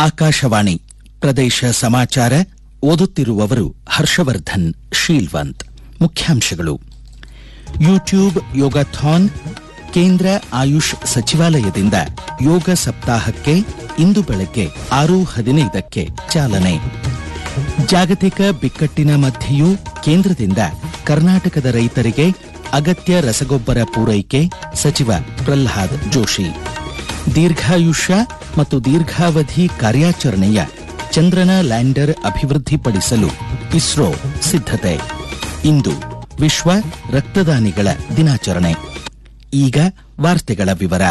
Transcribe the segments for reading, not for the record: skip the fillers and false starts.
ಆಕಾಶವಾಣಿ ಪ್ರದೇಶ ಸಮಾಚಾರ ಓದುತ್ತಿರುವವರು ಹರ್ಷವರ್ಧನ್ ಶೀಲ್ವಂತ್. ಮುಖ್ಯಾಂಶಗಳು. ಯೂಟ್ಯೂಬ್ ಯೋಗಾಥಾನ್, ಕೇಂದ್ರ ಆಯುಷ್ ಸಚಿವಾಲಯದಿಂದ ಯೋಗ ಸಪ್ತಾಹಕ್ಕೆ ಇಂದು ಬೆಳಗ್ಗೆ 6:15ಕ್ಕೆ ಚಾಲನೆ. ಜಾಗತಿಕ ಬಿಕ್ಕಟ್ಟಿನ ಮಧ್ಯೆಯೂ ಕೇಂದ್ರದಿಂದ ಕರ್ನಾಟಕದ ರೈತರಿಗೆ ಅಗತ್ಯ ರಸಗೊಬ್ಬರ ಪೂರೈಕೆ, ಸಚಿವ ಪ್ರಹ್ಲಾದ್ ಜೋಶಿ. ದೀರ್ಘಾಯುಷ್ಯ ಮತ್ತು ದೀರ್ಘಾವಧಿ ಕಾರ್ಯಾಚರಣೆಯ ಚಂದ್ರನ ಲ್ಯಾಂಡರ್ ಅಭಿವೃದ್ಧಿಪಡಿಸಲು ಇಸ್ರೋ ಸಿದ್ಧತೆ. ಇಂದು ವಿಶ್ವ ರಕ್ತದಾನಿಗಳ ದಿನಾಚರಣೆ. ಈಗ ವಾರ್ತೆಗಳ ವಿವರ.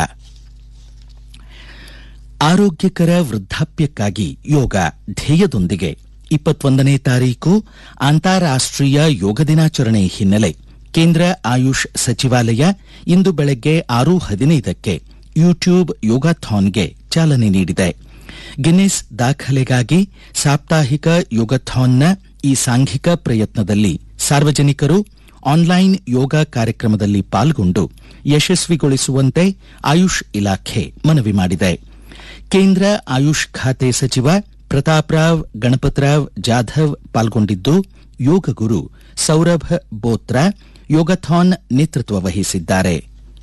ಆರೋಗ್ಯಕರ ವೃದ್ಧಾಪ್ಯಕ್ಕಾಗಿ ಯೋಗ ಧ್ಯೇಯದೊಂದಿಗೆ 21ನೇ ತಾರೀಕು ಅಂತಾರಾಷ್ಟ್ರೀಯ ಯೋಗ ದಿನಾಚರಣೆ ಹಿನ್ನೆಲೆ ಕೇಂದ್ರ ಆಯುಷ್ ಸಚಿವಾಲಯ ಇಂದು ಬೆಳಗ್ಗೆ 6:15ಕ್ಕೆ ಯೂಟ್ಯೂಬ್ ಯೋಗಾಥಾನ್ಗೆ ಚಾಲನೆ ನೀಡಿದೆ. ಗಿನ್ನಿಸ್ ದಾಖಲೆಗಾಗಿ ಸಾಪ್ತಾಹಿಕ ಯೋಗಾಥಾನ್ನ ಈ ಸಾಂಘಿಕ ಪ್ರಯತ್ನದಲ್ಲಿ ಸಾರ್ವಜನಿಕರು ಆನ್ಲೈನ್ ಯೋಗ ಕಾರ್ಯಕ್ರಮದಲ್ಲಿ ಪಾಲ್ಗೊಂಡು ಯಶಸ್ವಿಗೊಳಿಸುವಂತೆ ಆಯುಷ್ ಇಲಾಖೆ ಮನವಿ ಮಾಡಿದೆ. ಕೇಂದ್ರ ಆಯುಷ್ ಖಾತೆ ಸಚಿವ ಪ್ರತಾಪ್ರಾವ್ ಗಣಪತರಾವ್ ಜಾಧವ್ ಪಾಲ್ಗೊಂಡಿದ್ದು, ಯೋಗ ಗುರು ಸೌರಭ್ ಬೋತ್ರಾ ಯೋಗಾಥಾನ್ ನೇತೃತ್ವ ವಹಿಸಿದ್ದಾರೆ.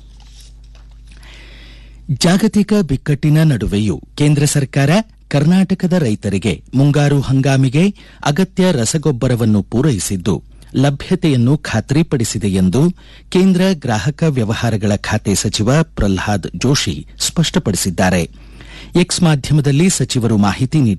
ಜಾಗತಿಕ ಬಿಕ್ಕಟ್ಟಿನ ನಡುವೆಯೂ ಕೇಂದ್ರ ಸರ್ಕಾರ ಕರ್ನಾಟಕದ ರೈತರಿಗೆ ಮುಂಗಾರು ಹಂಗಾಮಿಗೆ ಅಗತ್ಯ ರಸಗೊಬ್ಬರವನ್ನು ಪೂರೈಸಿದ್ದು, ಲಭ್ಯತೆಯನ್ನು ಖಾತ್ರಿಪಡಿಸಿದೆ ಎಂದು ಕೇಂದ್ರ ಗ್ರಾಹಕ ವ್ಯವಹಾರಗಳ ಖಾತೆ ಸಚಿವ ಪ್ರಹ್ಲಾದ್ ಜೋಶಿ ಸ್ಪಷ್ಟಪಡಿಸಿದ್ದಾರೆ. ಎಕ್ಸ್ ಮಾಧ್ಯಮದಲ್ಲಿ ಸಚಿವರು ಮಾಹಿತಿ ನೀಡಿ